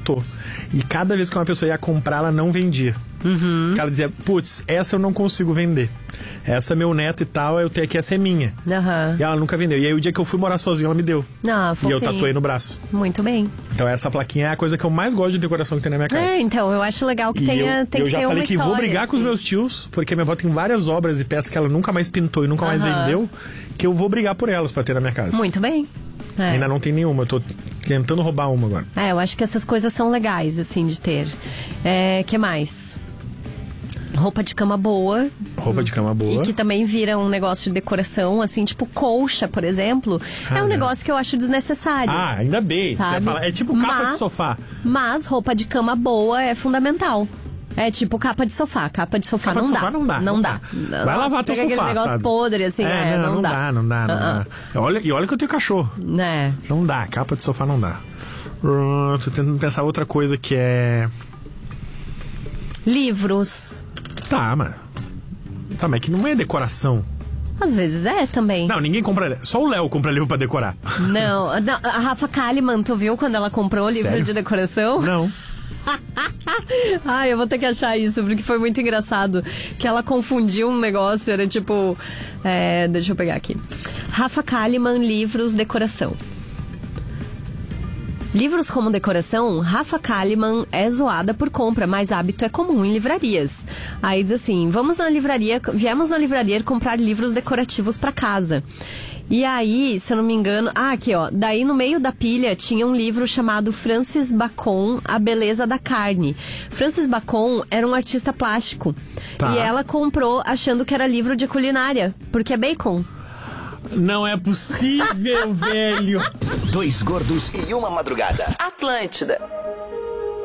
esgotou. E cada vez que uma pessoa ia comprar, ela não vendia. Porque ela dizia, putz, essa eu não consigo vender. Essa é meu neto e tal, eu tenho aqui, essa é minha. E ela nunca vendeu. E aí o dia que eu fui morar sozinho, ela me deu. E eu tatuei no braço. Muito bem. Então essa plaquinha é a coisa que eu mais gosto de decoração que tem na minha casa. Então, eu acho legal que tem que ter uma história. Eu já falei que vou brigar com os meus tios, porque minha avó tem várias obras e peças que ela nunca mais pintou e nunca mais vendeu, que eu vou brigar por elas pra ter na minha casa. Muito bem. Ainda não tem nenhuma, eu tô tentando roubar uma agora. Eu acho que essas coisas são legais, assim, de ter. Que mais? Roupa de cama boa. Roupa de cama boa. E que também vira um negócio de decoração, assim, tipo colcha, por exemplo. É um negócio que eu acho desnecessário. Ainda bem. É tipo capa de sofá. Mas roupa de cama boa é fundamental. É tipo capa de sofá. Capa de sofá não dá. Não dá. Vai lavar teu sofá, aquele negócio sabe? Podre, assim, não dá. Não dá. E olha que eu tenho cachorro. Não dá, capa de sofá não dá. Tô tentando pensar outra coisa que é... Livros. Mas que não é decoração. Às vezes é também. Não, ninguém compra. Só o Léo compra livro pra decorar. Não, a Rafa Kalimann, tu viu quando ela comprou o livro de decoração? Não. Eu vou ter que achar isso, porque foi muito engraçado. Que ela confundiu um negócio, era tipo... deixa eu pegar aqui. Rafa Kalimann, livros, decoração. Livros como decoração, Rafa Kalimann é zoada por compra, mas hábito é comum em livrarias. Aí diz assim, viemos na livraria comprar livros decorativos para casa. E aí, se eu não me engano... aqui ó, daí no meio da pilha tinha um livro chamado Francis Bacon, A Beleza da Carne. Francis Bacon era um artista plástico. E ela comprou achando que era livro de culinária, porque é bacon. Não é possível, velho. 2 gordos e uma madrugada. Atlântida.